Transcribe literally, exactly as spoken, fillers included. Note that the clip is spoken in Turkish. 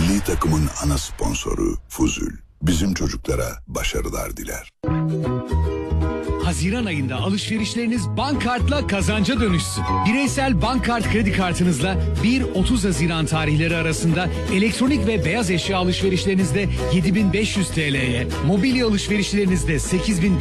Milli takımın ana sponsoru Fuzul. Bizim çocuklara başarılar diler. Haziran ayında alışverişleriniz Bankart'la kazanca dönüşsün. Bireysel Bankart kredi kartınızla bir otuz Haziran tarihleri arasında elektronik ve beyaz eşya alışverişlerinizde yedi bin beş yüz T L'ye, mobilya alışverişlerinizde sekiz bin